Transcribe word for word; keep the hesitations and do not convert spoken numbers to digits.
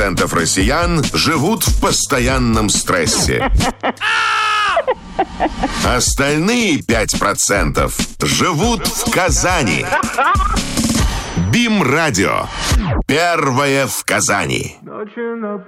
процентов россиян живут в постоянном стрессе. Остальные пять процентов живут в Казани. БИМ-радио. Первое в Казани.